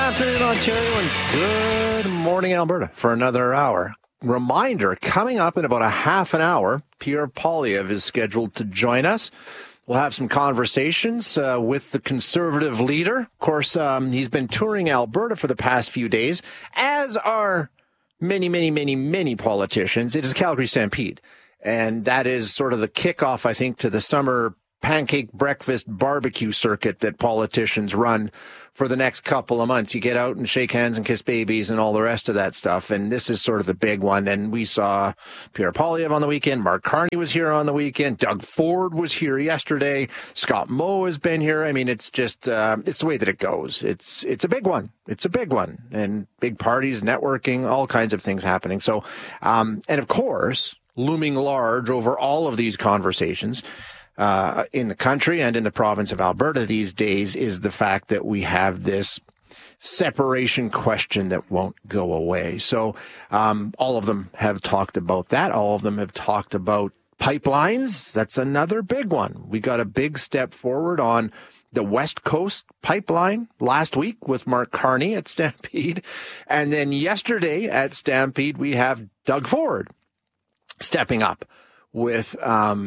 afternoon, Ontario, and good morning, Alberta, for another hour. Reminder, coming up in about a half an hour, Pierre Poilievre is scheduled to join us. We'll have some conversations with the Conservative leader. Of course, he's been touring Alberta for the past few days, as are many politicians. It is Calgary Stampede, and that is sort of the kickoff, I think, to the summer pancake breakfast barbecue circuit that politicians run for the next couple of months. You get out and shake hands and kiss babies and all the rest of that stuff. And this is sort of the big one. And we saw Pierre Poilievre on the weekend. Mark Carney was here on the weekend. Doug Ford was here yesterday. Scott Moe has been here. I mean, it's just, it's the way that it goes. It's a big one. It's a big one. And big parties, networking, all kinds of things happening. So, and of course, looming large over all of these conversations, in the country and in the province of Alberta these days is the fact that we have this separation question that won't go away. So all of them have talked about that. All of them have talked about pipelines. That's another big one. We got a big step forward on the West Coast pipeline last week with Mark Carney at Stampede. And then yesterday at Stampede, we have Doug Ford stepping up with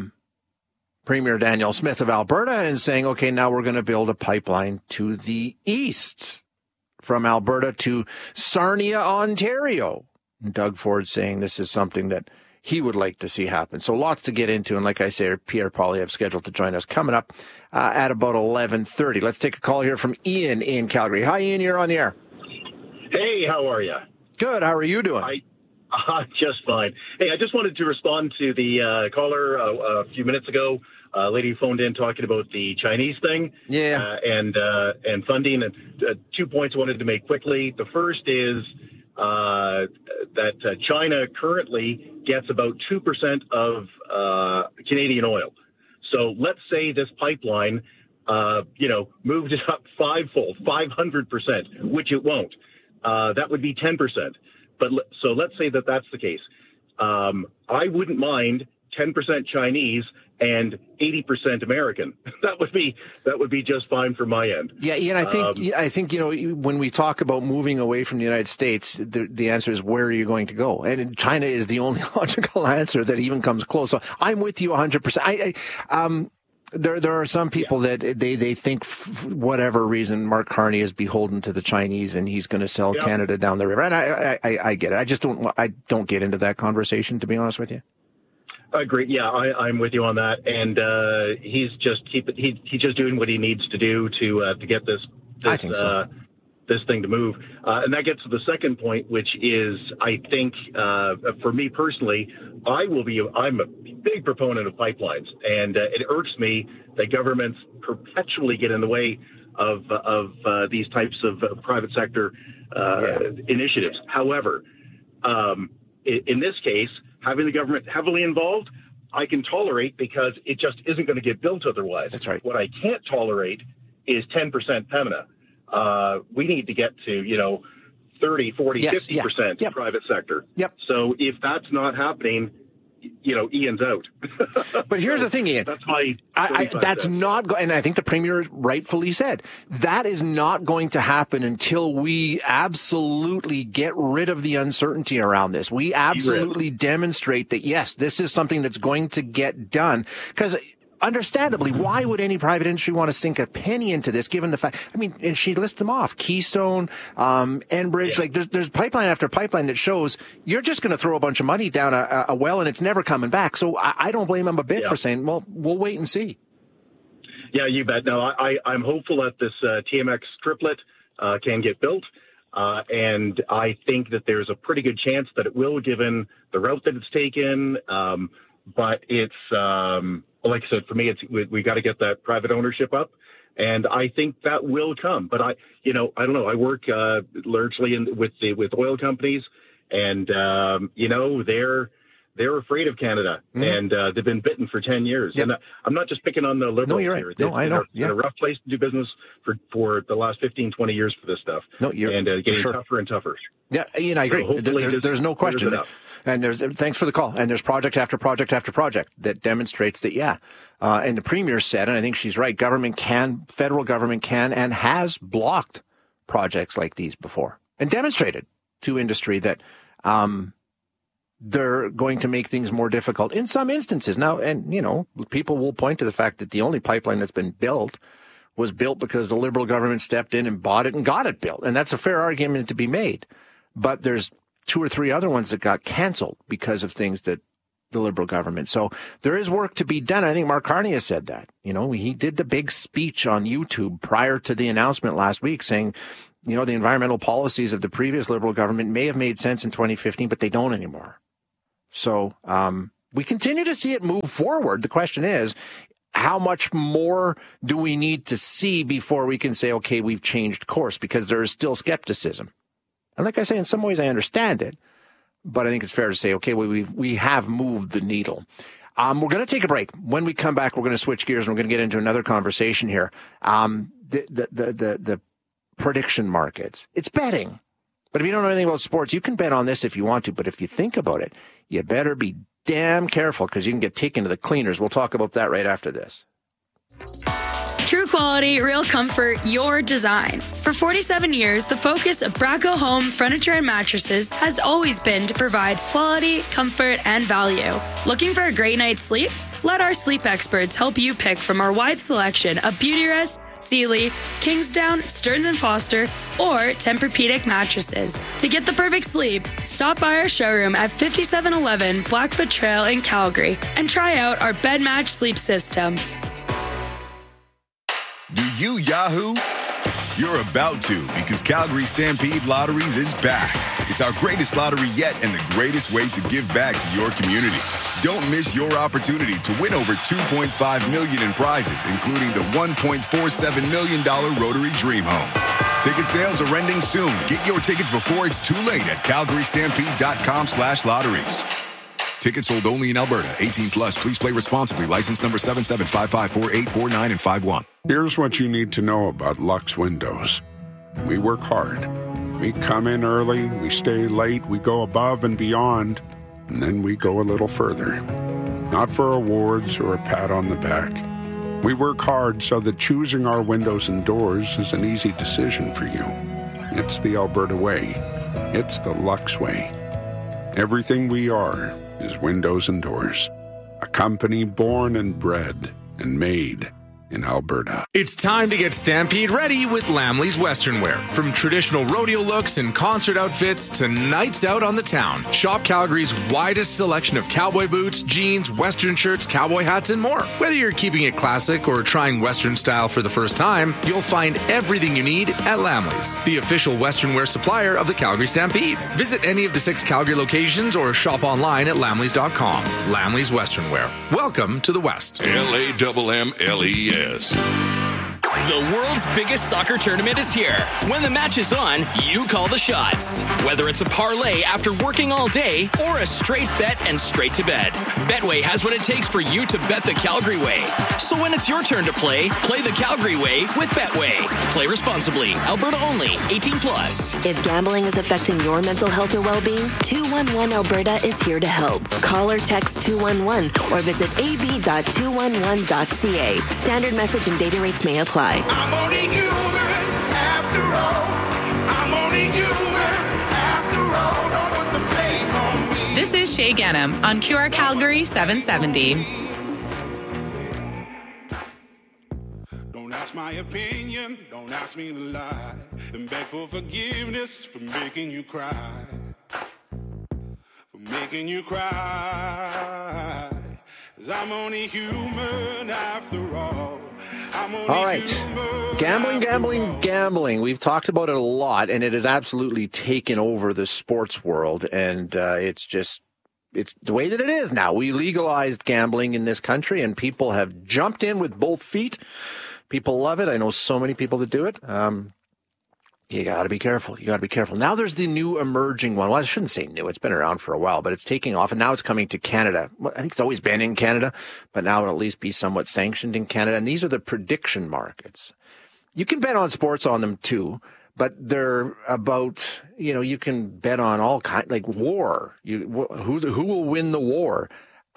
Premier Danielle Smith of Alberta and saying, okay, now we're going to build a pipeline to the east from Alberta to Sarnia, Ontario. And Doug Ford saying this is something that he would like to see happen. So lots to get into. And like I say, Pierre Poilievre scheduled to join us coming up at about 11:30. Let's take a call here from Ian in Calgary. Hi, Ian. You're on the air. Hey, how are you? Good. How are you doing? Just fine. Hey, I just wanted to respond to the caller a few minutes ago. Lady phoned in talking about the Chinese thing, and funding. And 2 points I wanted to make quickly. The first is that China currently gets about 2% of Canadian oil. So let's say this pipeline, moved it up fivefold, 500%, which it won't. That would be 10%. But so let's say that that's the case. I wouldn't mind 10% Chinese and 80% American. That would be just fine for my end. Yeah, Ian, I think when we talk about moving away from the United States, the answer is where are you going to go? And China is the only logical answer that even comes close. So I'm with you 100%. There are some people that they think, for whatever reason, Mark Carney is beholden to the Chinese and he's going to sell Canada down the river. And I get it. I don't get into that conversation, to be honest with you. Great. Yeah, I'm with you on that. And he's just doing what he needs to do to get this thing to move. And that gets to the second point, which is, I think, for me personally, I'm a big proponent of pipelines, and it irks me that governments perpetually get in the way of these types of private sector initiatives. However, in this case, having the government heavily involved, I can tolerate because it just isn't going to get built otherwise. That's right. What I can't tolerate is 10% Pembina. We need to get to, 30, 40, 50% private sector. Yep. So if that's not happening, Ian's out. But here's the thing, Ian. That's my. And I think the Premier rightfully said that is not going to happen until we absolutely get rid of the uncertainty around this. We absolutely demonstrate that yes, this is something that's going to get done. Because understandably, why would any private industry want to sink a penny into this, given the fact, and she lists them off, Keystone, Enbridge, like there's pipeline after pipeline that shows you're just going to throw a bunch of money down a well and it's never coming back. So I don't blame them a bit for saying, well, we'll wait and see. Yeah, you bet. No, I'm hopeful that this TMX triplet can get built. And I think that there's a pretty good chance that it will, given the route that it's taken. But it's, like I said, for me, we got to get that private ownership up, and I think that will come. But I don't know. I work largely with oil companies, and they're afraid of Canada, and they've been bitten for 10 years. Yep. And I'm not just picking on the Liberals here. Right. No, I know. It's been a rough place to do business for the last 15, 20 years for this stuff. No, you're getting tougher and tougher. Yeah, Ian, I agree. So there's no question. And thanks for the call. And there's project after project after project that demonstrates that, and the Premier said, and I think she's right, federal government can and has blocked projects like these before and demonstrated to industry that they're going to make things more difficult in some instances. Now, and, you know, people will point to the fact that the only pipeline that's been built was built because the Liberal government stepped in and bought it and got it built. And that's a fair argument to be made. But there's 2 or 3 other ones that got canceled because of things that the Liberal government. So there is work to be done. I think Mark Carney has said that. You know, he did the big speech on YouTube prior to the announcement last week saying, you know, the environmental policies of the previous Liberal government may have made sense in 2015, but they don't anymore. So we continue to see it move forward. The question is, how much more do we need to see before we can say, okay, we've changed course? Because there is still skepticism. And like I say, in some ways I understand it. But I think it's fair to say, okay, we have moved the needle. We're going to take a break. When we come back, we're going to switch gears and we're going to get into another conversation here. The prediction markets. It's betting. But if you don't know anything about sports, you can bet on this if you want to. But if you think about it, you better be damn careful because you can get taken to the cleaners. We'll talk about that right after this. True quality, real comfort, your design. For 47 years, the focus of Braco Home Furniture and Mattresses has always been to provide quality, comfort, and value. Looking for a great night's sleep? Let our sleep experts help you pick from our wide selection of Beautyrest, Sealy, Kingsdown, Stearns & Foster, or Tempur-Pedic mattresses. To get the perfect sleep, stop by our showroom at 5711 Blackfoot Trail in Calgary and try out our bed match sleep system. Do you Yahoo? You're about to, because Calgary Stampede Lotteries is back. It's our greatest lottery yet and the greatest way to give back to your community. Don't miss your opportunity to win over $2.5 million in prizes, including the $1.47 million Rotary Dream Home. Ticket sales are ending soon. Get your tickets before it's too late at calgarystampede.com/lotteries. Tickets sold only in Alberta. 18 plus. Please play responsibly. License number 77554849 and 51. Here's what you need to know about Lux Windows. We work hard. We come in early, we stay late, we go above and beyond, and then we go a little further. Not for awards or a pat on the back. We work hard so that choosing our windows and doors is an easy decision for you. It's the Alberta way. It's the Lux way. Everything we are is windows and doors. A company born and bred and made in Alberta. It's time to get Stampede ready with Lamley's Western Wear. From traditional rodeo looks and concert outfits to nights out on the town, shop Calgary's widest selection of cowboy boots, jeans, Western shirts, cowboy hats, and more. Whether you're keeping it classic or trying Western style for the first time, you'll find everything you need at Lamley's, the official Western wear supplier of the Calgary Stampede. Visit any of the 6 Calgary locations or shop online at lamleys.com. Lamley's Western Wear. Welcome to the West. LAMMLES. The world's biggest soccer tournament is here. When the match is on, you call the shots. Whether it's a parlay after working all day or a straight bet and straight to bed, Betway has what it takes for you to bet the Calgary way. So when it's your turn to play the Calgary way with Betway. Play responsibly. Alberta only. 18 plus. If gambling is affecting your mental health or well-being, 211 Alberta is here to help. Call or text 211 or visit ab.211.ca. Standard message and data rates may apply. I'm only human after all. I'm only human after all. Don't put the blame on me. This is Shay Ghanem on QR Calgary 770. Don't ask my opinion. Don't ask me to lie. And beg for forgiveness for making you cry. For making you cry. 'Cause I'm only human after all. All right. Gambling. We've talked about it a lot, and it has absolutely taken over the sports world. And it's the way that it is now. We legalized gambling in this country, and people have jumped in with both feet. People love it. I know so many people that do it. You got to be careful. Now there's the new emerging one. Well, I shouldn't say new. It's been around for a while, but it's taking off, and now it's coming to Canada. Well, I think it's always been in Canada, but now it'll at least be somewhat sanctioned in Canada. And these are the prediction markets. You can bet on sports on them too, but they're about, you can bet on all kinds, like war. Who will win the war?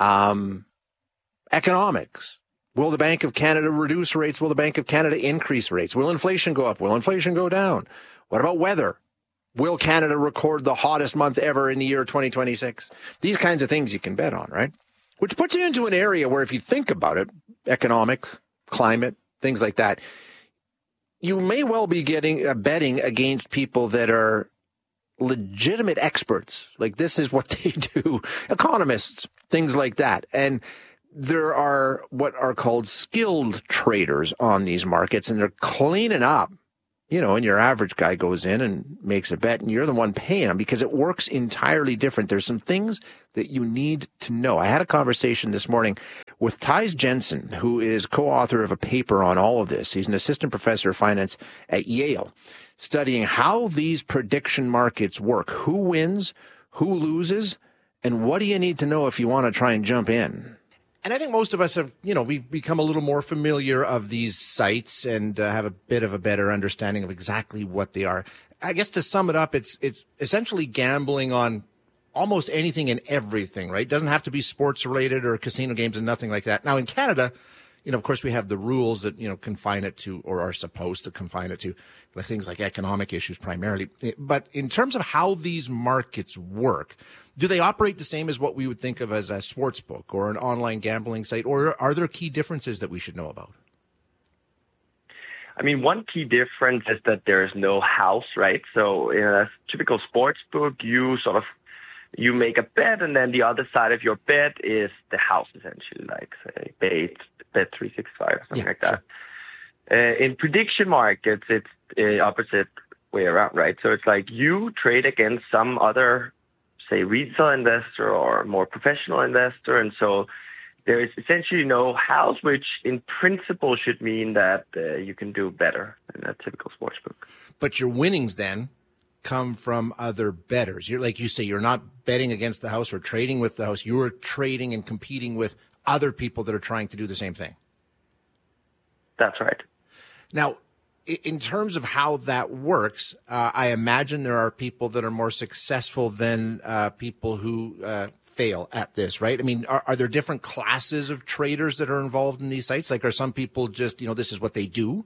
Economics. Will the Bank of Canada reduce rates? Will the Bank of Canada increase rates? Will inflation go up? Will inflation go down? What about weather? Will Canada record the hottest month ever in the year 2026? These kinds of things you can bet on, right? Which puts you into an area where, if you think about it, economics, climate, things like that, you may well be betting against people that are legitimate experts. Like, this is what they do. Economists, things like that. And there are what are called skilled traders on these markets, and they're cleaning up, and your average guy goes in and makes a bet, and you're the one paying them because it works entirely different. There's some things that you need to know. I had a conversation this morning with Thijs Jensen, who is co-author of a paper on all of this. He's an assistant professor of finance at Yale, studying how these prediction markets work, who wins, who loses, and what do you need to know if you want to try and jump in. And I think most of us have, we've become a little more familiar of these sites and have a bit of a better understanding of exactly what they are. I guess to sum it up, it's essentially gambling on almost anything and everything, right? It doesn't have to be sports related or casino games and nothing like that. Now in Canada, of course we have the rules that, confine it to, or are supposed to confine it to, things like economic issues primarily. But in terms of how these markets work, do they operate the same as what we would think of as a sports book or an online gambling site, or are there key differences that we should know about? I mean, one key difference is that there's no house, right? So in a typical sports book, you make a bet, and then the other side of your bet is the house, essentially, like, say, Bet365 or something like that. Sure. In prediction markets, it's the opposite way around, right? So it's like you trade against some other, say, retail investor or more professional investor, and so there is essentially no house, which in principle should mean that you can do better than a typical sportsbook. But your winnings then come from other bettors. You're, like you say, you're not betting against the house or trading with the house. You are trading and competing with other people that are trying to do the same thing. That's right. Now, in terms of how that works, I imagine there are people that are more successful than people who fail at this, right? I mean, are there different classes of traders that are involved in these sites? Like, are some people just, this is what they do?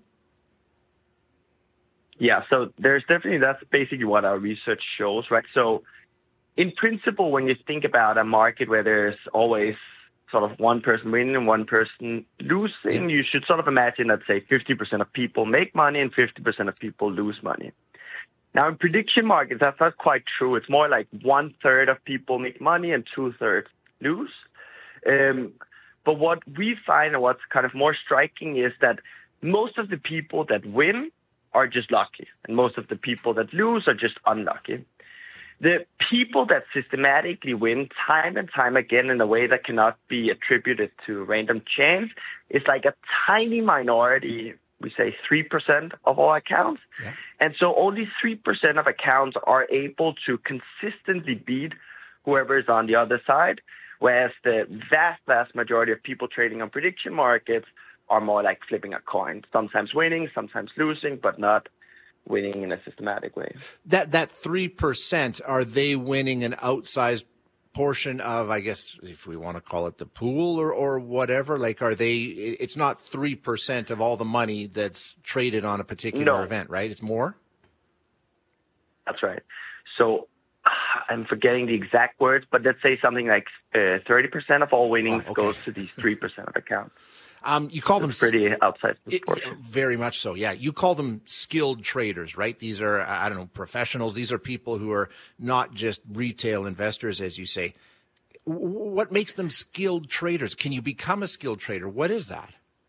Yeah, so that's basically what our research shows, right? So in principle, when you think about a market where there's always sort of one person winning and one person losing, you should sort of imagine that, say, 50% of people make money and 50% of people lose money. Now, in prediction markets, that's not quite true. It's more like 1/3 of people make money and 2/3 lose. But what we find and what's kind of more striking is that most of the people that win are just lucky, and most of the people that lose are just unlucky. The people that systematically win time and time again in a way that cannot be attributed to random chance is like a tiny minority, we say 3% of all accounts. Yeah. And so only 3% of accounts are able to consistently beat whoever is on the other side, whereas the vast majority of people trading on prediction markets are more like flipping a coin, sometimes winning, sometimes losing, but not winning in a systematic way. That 3%, are they winning an outsized portion of, I guess, if we want to call it the pool or whatever? Like, it's not 3% of all the money that's traded on a particular event, right? It's more? That's right. So I'm forgetting the exact words, but let's say something like 30% of all winnings goes to these 3% of accounts. You call them pretty outside the sport. Very much so, yeah. You call them skilled traders, right? These are, professionals. These are people who are not just retail investors, as you say. What makes them skilled traders? Can you become a skilled trader? What is that?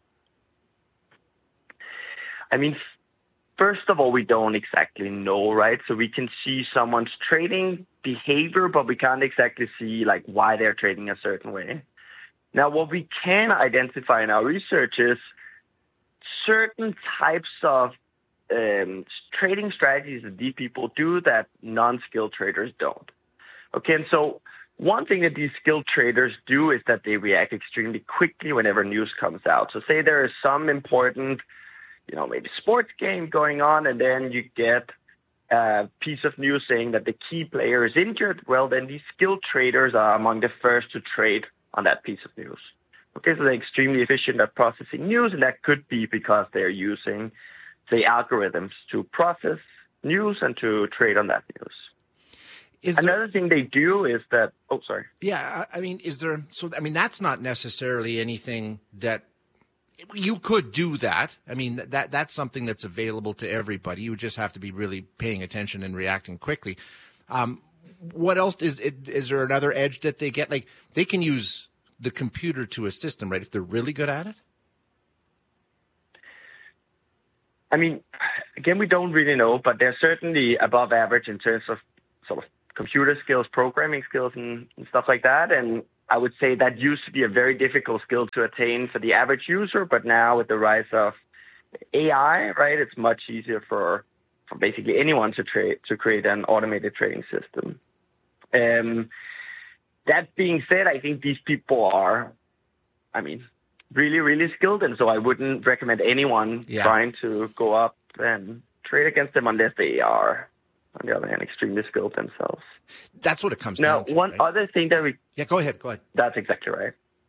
I mean, first of all, we don't exactly know, right? So we can see someone's trading behavior, but we can't exactly see like why they're trading a certain way. Now, what we can identify in our research is certain types of trading strategies that these people do that non-skilled traders don't. Okay, and so one thing that these skilled traders do is that they react extremely quickly whenever news comes out. So say there is some important, maybe sports game going on, and then you get a piece of news saying that the key player is injured. Well, then these skilled traders are among the first to trade on that piece of news. Okay, so they're extremely efficient at processing news, and that could be because they're using, say, algorithms to process news and to trade on that news. Another thing they do is that, Yeah, I mean, that's not necessarily anything that you could do that. I mean, that's something that's available to everybody. You would just have to be really paying attention and reacting quickly. What else is there another edge that they get? Like, they can use the computer to assist them, right? If they're really good at it? I mean, again, we don't really know, but they're certainly above average in terms of sort of computer skills, programming skills, and stuff like that. And I would say that used to be a very difficult skill to attain for the average user, but now with the rise of AI, right, it's much easier for basically anyone to create an automated trading system. That being said, I think these people are, really, really skilled, and so I wouldn't recommend anyone trying to go up and trade against them unless they are, on the other hand, extremely skilled themselves. That's what it comes down to. Now, one other thing that go ahead. That's exactly right.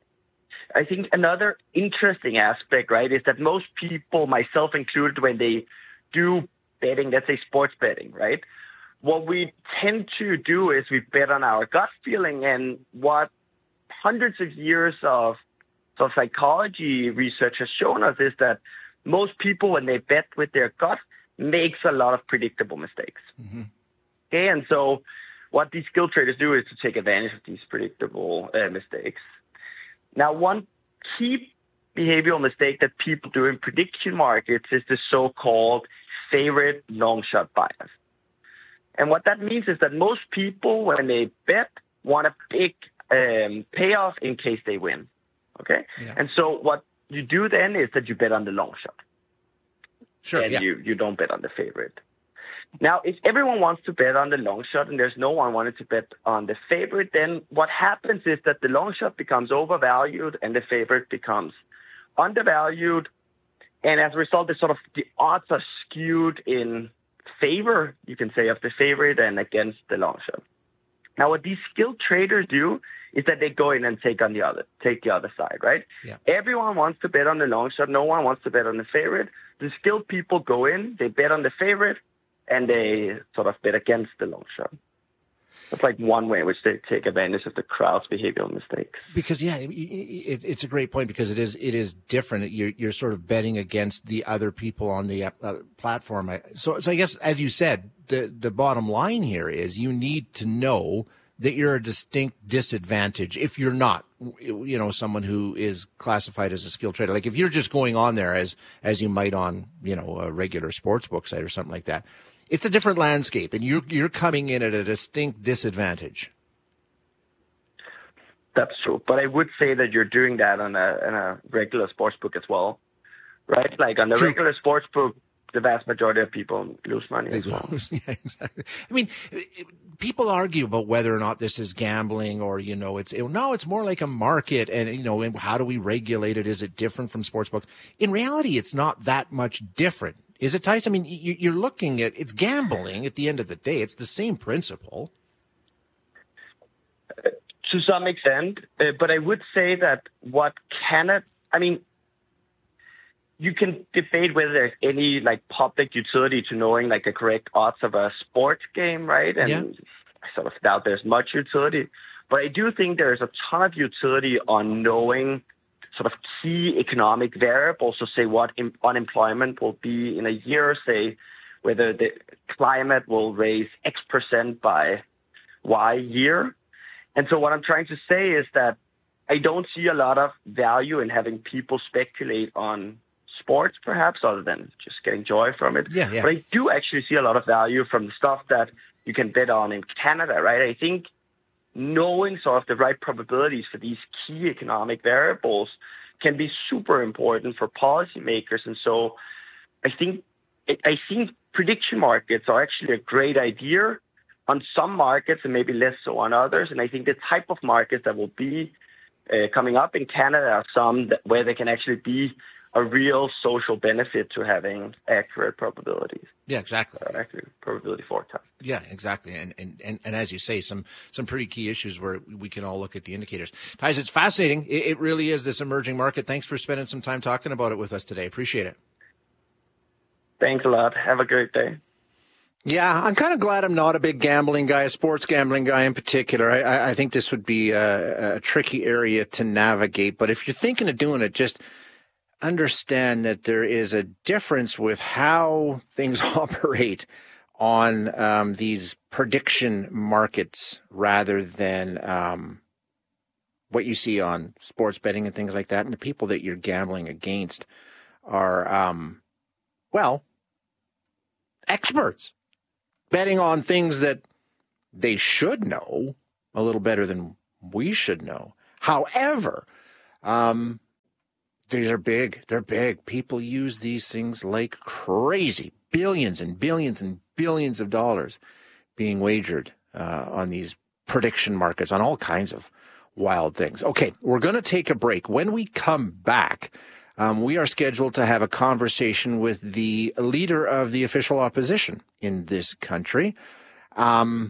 I think another interesting aspect, right, is that most people, myself included, when they do betting, let's say sports betting, right, what we tend to do is we bet on our gut feeling, and what hundreds of years of psychology research has shown us is that most people, when they bet with their gut, makes a lot of predictable mistakes. Mm-hmm. Okay, and so what these skill traders do is to take advantage of these predictable mistakes. Now, one key behavioral mistake that people do in prediction markets is the so-called favorite long shot bias. And what that means is that most people, when they bet, want a big payoff in case they win. Okay? Yeah. And so what you do then is that you bet on the long shot. Sure. And you don't bet on the favorite. Now, if everyone wants to bet on the long shot and there's no one wanting to bet on the favorite, then what happens is that the long shot becomes overvalued and the favorite becomes undervalued. And as a result, the odds are skewed in favor, you can say, of the favorite and against the long shot. Now, what these skilled traders do is that they go in and take the other side, right? Yeah. Everyone wants to bet on the long shot. No one wants to bet on the favorite. The skilled people go in, they bet on the favorite, and they sort of bet against the long shot. That's like one way in which they take advantage of the crowd's behavioral mistakes. Because it's a great point, because it is different. You're sort of betting against the other people on the platform. So I guess, as you said, the bottom line here is you need to know that you're a distinct disadvantage if you're not, someone who is classified as a skilled trader. Like if you're just going on there as you might on, a regular sports book site or something like that, it's a different landscape, and you're coming in at a distinct disadvantage. That's true, but I would say that you're doing that on a regular sports book as well, right? Like on the regular sports book, the vast majority of people lose money as well. Yeah, exactly. I mean, people argue about whether or not this is gambling or, it's more like a market, and, how do we regulate it? Is it different from sports books? In reality, it's not that much different. Is it, Tice? I mean, you're looking at, it's gambling at the end of the day. It's the same principle. To some extent, but I would say that you can debate whether there's any public utility to knowing the correct odds of a sports game, right? And I sort of doubt there's much utility, but I do think there's a ton of utility on knowing sort of key economic variables. So say what unemployment will be in a year, say whether the climate will raise X% by Y year. And so what I'm trying to say is that I don't see a lot of value in having people speculate on sports, perhaps, other than just getting joy from it. Yeah. But I do actually see a lot of value from the stuff that you can bet on in Canada, right? I think knowing sort of the right probabilities for these key economic variables can be super important for policymakers. And so I think prediction markets are actually a great idea on some markets and maybe less so on others. And I think the type of markets that will be coming up in Canada are some where they can actually be a real social benefit to having accurate probabilities. Yeah, exactly. Accurate probability forecast. Yeah, exactly. And as you say, some pretty key issues where we can all look at the indicators. Tice, it's fascinating. It really is, this emerging market. Thanks for spending some time talking about it with us today. Appreciate it. Thanks a lot. Have a great day. Yeah, I'm kind of glad I'm not a big gambling guy, a sports gambling guy in particular. I think this would be a tricky area to navigate. But if you're thinking of doing it, just understand that there is a difference with how things operate on these prediction markets rather than what you see on sports betting and things like that. And the people that you're gambling against are, experts. Betting on things that they should know a little better than we should know. However, these are big. They're big. People use these things like crazy. Billions and billions and billions of dollars being wagered on these prediction markets, on all kinds of wild things. Okay, we're going to take a break. When we come back, we are scheduled to have a conversation with the leader of the official opposition in this country. And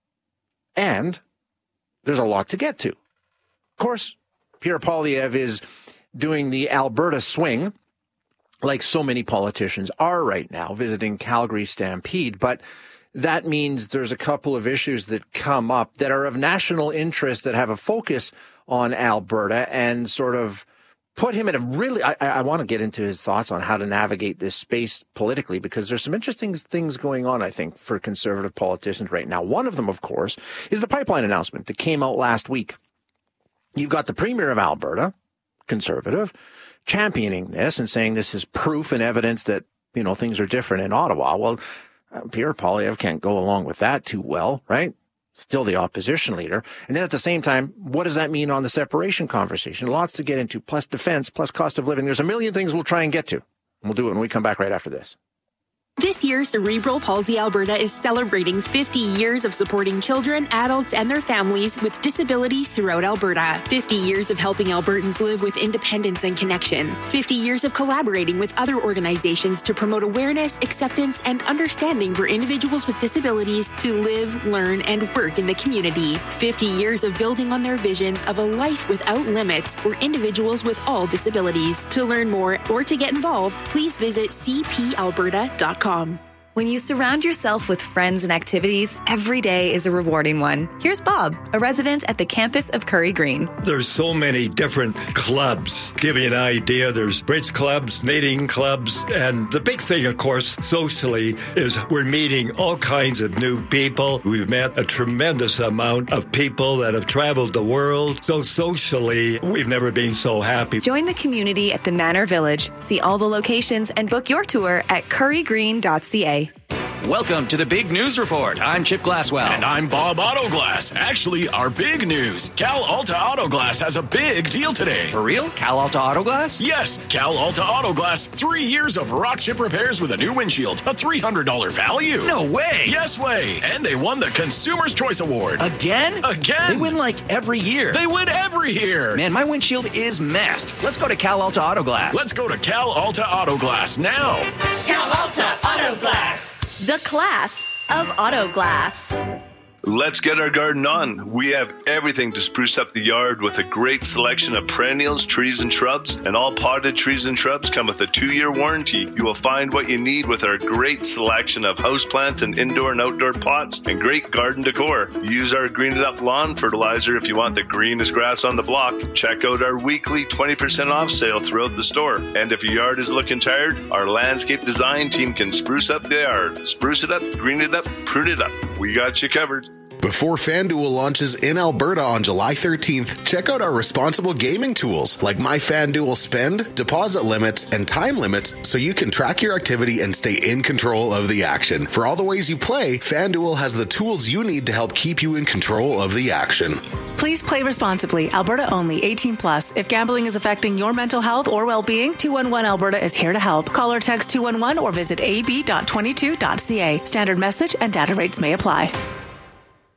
there's a lot to get to. Of course, Pierre Poilievre is doing the Alberta swing, like so many politicians are right now, visiting Calgary Stampede. But that means there's a couple of issues that come up that are of national interest that have a focus on Alberta and sort of put him in a really, I want to get into his thoughts on how to navigate this space politically, because there's some interesting things going on, I think, for conservative politicians right now. One of them, of course, is the pipeline announcement that came out last week. You've got the Premier of Alberta, conservative, championing this and saying this is proof and evidence that, things are different in Ottawa. Well, Pierre Poilievre can't go along with that too well, right? Still the opposition leader. And then at the same time, what does that mean on the separation conversation? Lots to get into, plus defense, plus cost of living. There's a million things we'll try and get to. We'll do it when we come back right after this. This year, Cerebral Palsy Alberta is celebrating 50 years of supporting children, adults, and their families with disabilities throughout Alberta. 50 years of helping Albertans live with independence and connection. 50 years of collaborating with other organizations to promote awareness, acceptance, and understanding for individuals with disabilities to live, learn, and work in the community. 50 years of building on their vision of a life without limits for individuals with all disabilities. To learn more or to get involved, please visit cpalberta.com. When you surround yourself with friends and activities, every day is a rewarding one. Here's Bob, a resident at the campus of Curry Green. There's so many different clubs. Give you an idea, there's bridge clubs, knitting clubs, and the big thing, of course, socially, is we're meeting all kinds of new people. We've met a tremendous amount of people that have traveled the world. So socially, we've never been so happy. Join the community at the Manor Village. See all the locations and book your tour at currygreen.ca. Welcome to the Big News Report. I'm Chip Glasswell. And I'm Bob Autoglass. Actually, our big news. Cal Alta Autoglass has a big deal today. For real? Cal Alta Autoglass? Yes, Cal Alta Autoglass. 3 years of rock chip repairs with a new windshield. A $300 value. No way. Yes way. And they won the Consumer's Choice Award. Again? Again. They win like every year. They win every year. Man, my windshield is messed. Let's go to Cal Alta Autoglass. Let's go to Cal Alta Autoglass now. Cal Alta Autoglass. The class of auto glass. Let's get our garden on. We have everything to spruce up the yard with a great selection of perennials, trees, and shrubs. And all potted trees and shrubs come with a 2-year warranty. You will find what you need with our great selection of houseplants and indoor and outdoor pots and great garden decor. Use our Green It Up lawn fertilizer if you want the greenest grass on the block. Check out our weekly 20% off sale throughout the store. And if your yard is looking tired, our landscape design team can spruce up the yard. Spruce it up, green it up, prune it up. We got you covered. Before FanDuel launches in Alberta on July 13th, check out our responsible gaming tools like My FanDuel Spend, deposit limits, and time limits so you can track your activity and stay in control of the action. For all the ways you play, FanDuel has the tools you need to help keep you in control of the action. Please play responsibly. Alberta only. 18 plus. If gambling is affecting your mental health or well-being, 211 Alberta is here to help. Call or text 211 or visit ab.22.ca. Standard message and data rates may apply.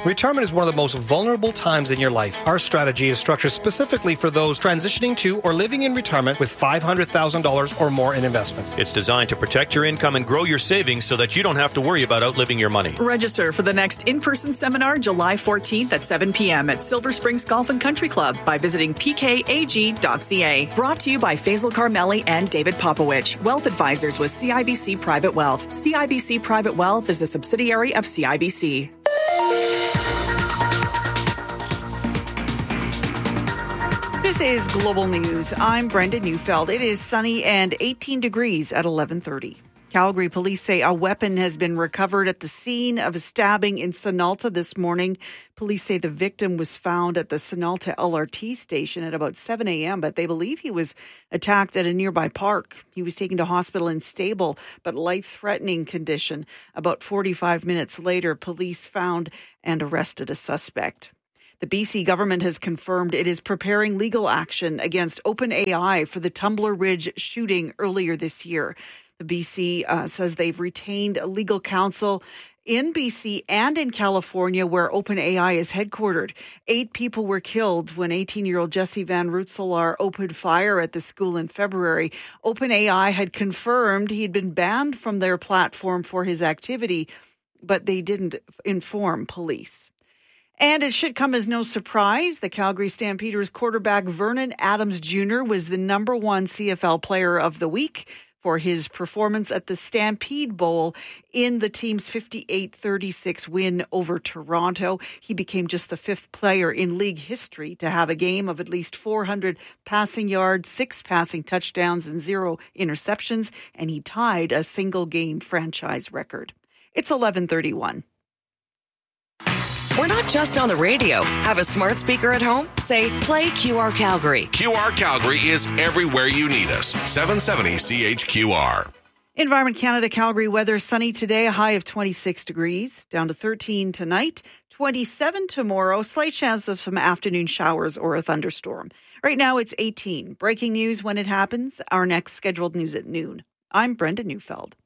Retirement is one of the most vulnerable times in your life. Our strategy is structured specifically for those transitioning to or living in retirement with $500,000 or more in investments. It's designed to protect your income and grow your savings so that you don't have to worry about outliving your money. Register for the next in-person seminar July 14th at 7 p.m. at Silver Springs Golf and Country Club by visiting pkag.ca. Brought to you by Faisal Carmeli and David Popowich, Wealth Advisors with CIBC Private Wealth. CIBC Private Wealth is a subsidiary of CIBC. This is Global News. I'm Brenda Neufeld. It is sunny and 18 degrees at 11:30. Calgary police say a weapon has been recovered at the scene of a stabbing in Sonalta this morning. Police say the victim was found at the Sonalta LRT station at about 7 a.m., but they believe he was attacked at a nearby park. He was taken to hospital in stable but life-threatening condition. About 45 minutes later, police found and arrested a suspect. The BC government has confirmed it is preparing legal action against OpenAI for the Tumbler Ridge shooting earlier this year. The BC says they've retained legal counsel in BC and in California, where OpenAI is headquartered. 8 people were killed when 18-year-old Jesse Van Rootselaar opened fire at the school in February. OpenAI had confirmed he'd been banned from their platform for his activity, but they didn't inform police. And it should come as no surprise, the Calgary Stampeders quarterback Vernon Adams Jr. was the number 1 CFL player of the week for his performance at the Stampede Bowl in the team's 58-36 win over Toronto. He became just the 5th player in league history to have a game of at least 400 passing yards, 6 passing touchdowns, and 0 interceptions, and he tied a single-game franchise record. It's 11:31. We're not just on the radio. Have a smart speaker at home? Say, play QR Calgary. QR Calgary is everywhere you need us. 770 CHQR. Environment Canada Calgary weather sunny today, a high of 26 degrees, down to 13 tonight, 27 tomorrow, slight chance of some afternoon showers or a thunderstorm. Right now it's 18. Breaking news when it happens. Our next scheduled news at noon. I'm Brenda Neufeld.